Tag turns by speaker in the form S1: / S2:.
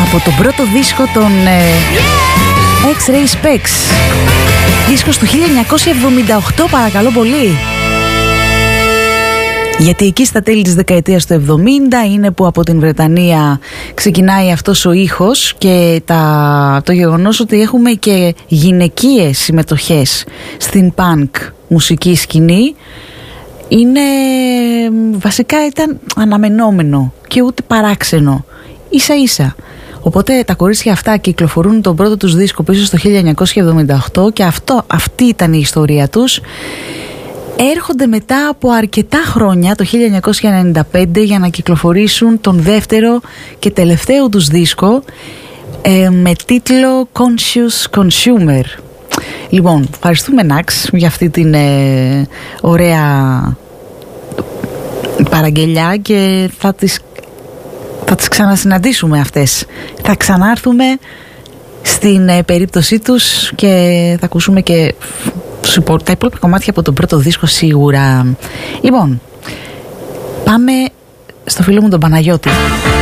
S1: από τον πρώτο δίσκο των X-Ray Specs. Δίσκος του 1978, παρακαλώ πολύ. Γιατί εκεί στα τέλη της δεκαετίας του 70 είναι που από την Βρετανία ξεκινάει αυτός ο ήχος και το γεγονός ότι έχουμε και γυναικείες συμμετοχές στην punk μουσική σκηνή είναι βασικά ήταν αναμενόμενο και ούτε παράξενο, ίσα ίσα. Οπότε τα κορίτσια αυτά κυκλοφορούν τον πρώτο τους δίσκο πίσω στο 1978 και αυτή ήταν η ιστορία τους. Έρχονται μετά από αρκετά χρόνια, το 1995, για να κυκλοφορήσουν τον δεύτερο και τελευταίο τους δίσκο με τίτλο Conscious Consumer. Λοιπόν, ευχαριστούμε Ναξ για αυτή την ωραία παραγγελιά και θα τις ξανασυναντήσουμε αυτές. Θα ξανάρθουμε στην περίπτωσή τους και θα ακούσουμε και τα υπόλοιπα κομμάτια από τον πρώτο δίσκο σίγουρα. Λοιπόν, πάμε στο φίλο μου τον Παναγιώτη.